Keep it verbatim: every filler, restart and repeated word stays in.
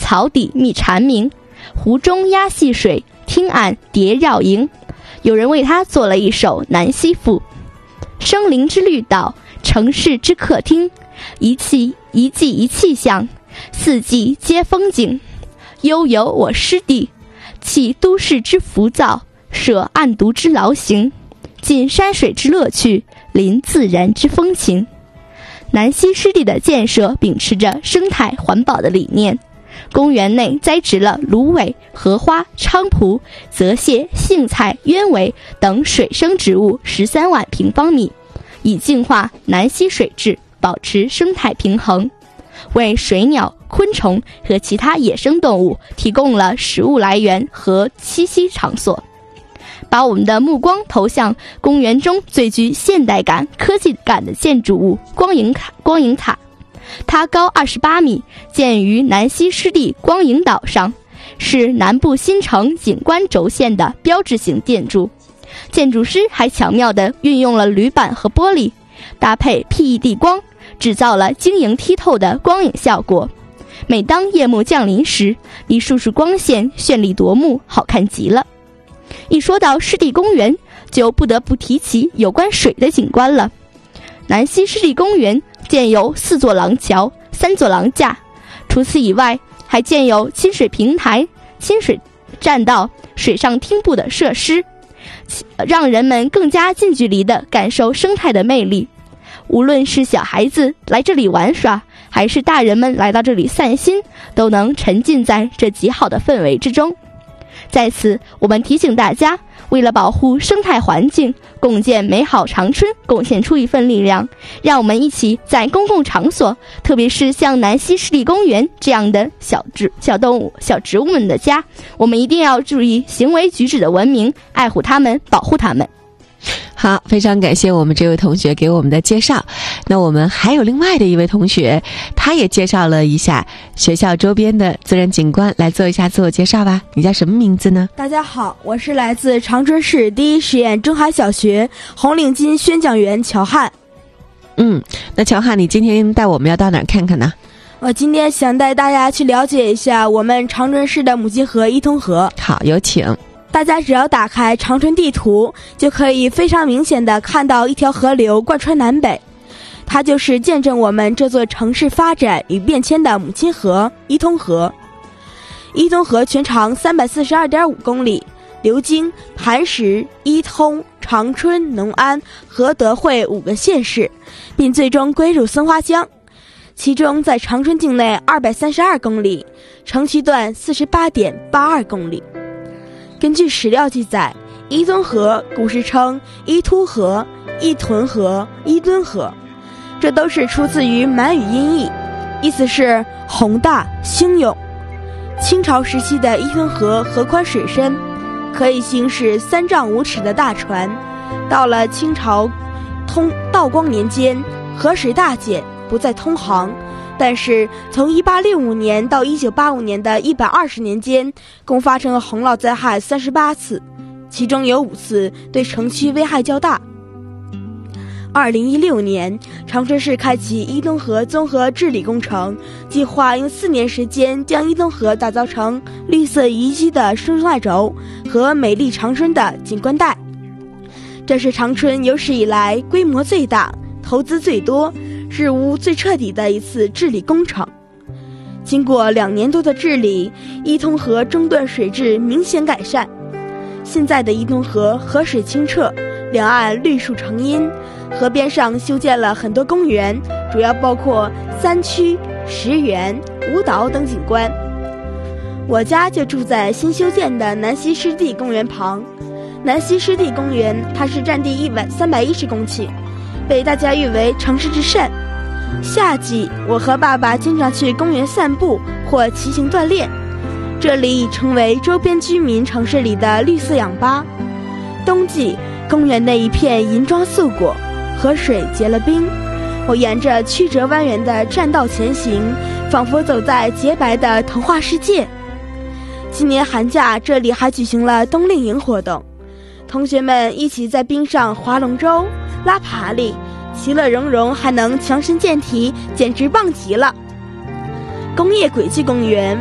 草底觅蝉鸣，湖中鸭戏水，汀岸蝶绕营。有人为他做了一首《南溪赋》：生灵之绿岛，城市之客厅，一气一季一气象，四季皆风景。悠游我师弟，弃都市之浮躁，舍暗读之劳形，尽山水之乐趣，临自然之风情。南溪湿地的建设秉持着生态环保的理念，公园内栽植了芦苇、荷花、菖蒲、泽泻、荇菜、鸢尾等水生植物十三万平方米，以净化南溪水质，保持生态平衡，为水鸟、昆虫和其他野生动物提供了食物来源和栖息场所。把我们的目光投向公园中最具现代感、科技感的建筑物光影塔。光影塔，它高二十八米，建于南溪湿地光影岛上，是南部新城景观轴线的标志性建筑。建筑师还巧妙地运用了铝板和玻璃，搭配 P E D 光，制造了晶莹剔透的光影效果。每当夜幕降临时，一束束光线绚丽夺目，好看极了。一说到湿地公园，就不得不提起有关水的景观了。南溪湿地公园建有四座廊桥、三座廊架，除此以外，还建有亲水平台、亲水栈道、水上汀步的设施，让人们更加近距离地感受生态的魅力。无论是小孩子来这里玩耍，还是大人们来到这里散心，都能沉浸在这极好的氛围之中。在此，我们提醒大家，为了保护生态环境，共建美好长春，贡献出一份力量。让我们一起在公共场所，特别是像南溪湿地公园这样的小植小动物、小植物们的家，我们一定要注意行为举止的文明，爱护它们，保护它们。 好，非常感谢我们这位同学给我们的介绍。那我们还有另外的一位同学，他也介绍了一下学校周边的自然景观，来做一下自我介绍吧。你叫什么名字呢？ 大家好，我是来自长春市第一实验中海小学红领巾宣讲员乔汉。 嗯，那乔汉，你今天带我们要到哪儿看看呢？ 我今天想带大家去了解一下我们长春市的母亲河伊通河。 好，有请。 大家只要打开长春地图，就可以非常明显地看到一条河流贯穿南北，它就是见证我们这座城市发展与变迁的母亲河伊通河。伊通河全长 三百四十二点五公里，流经磐石、伊通、长春、农安和德惠五个县市，并最终归入松花江。其中在长春境内二百三十二公里，城区段 四十八点八二公里。根据史料记载，伊通河古时称伊突河、伊屯河、伊墩河，这都是出自于满语音译，意思是宏大兴勇。清朝时期的伊通河河宽水深，可以行驶三丈五尺的大船。到了清朝通道光年间，河水大减，不再通航。但是从一八六五年到一九八五年的一百二十年间，共发生了洪涝灾害三十八次，其中有五次对城区危害较大。二零一六年，长春市开启伊通河综合治理工程，计划用四年时间将伊通河打造成绿色宜居的生态轴和美丽长春的景观带。这是长春有史以来规模最大、投资最多、事务最彻底的一次治理工程。经过两年多的治理，伊通河中段水质明显改善。现在的伊通河河水清澈，两岸绿树成荫，河边上修建了很多公园，主要包括三区、石园、舞蹈等景观。我家就住在新修建的南溪湿地公园旁。南溪湿地公园，它是占地一百三百一十公顷，被大家誉为城市之肾。夏季，我和爸爸经常去公园散步或骑行锻炼，这里已成为周边居民城市里的绿色氧吧。冬季，公园内一片银装素裹，河水结了冰，我沿着曲折蜿蜒的栈道前行，仿佛走在洁白的童话世界。今年寒假，这里还举行了冬令营活动，同学们一起在冰上划龙舟、拉爬犁，其乐融融，还能强身健体，简直棒极了。工业轨迹公园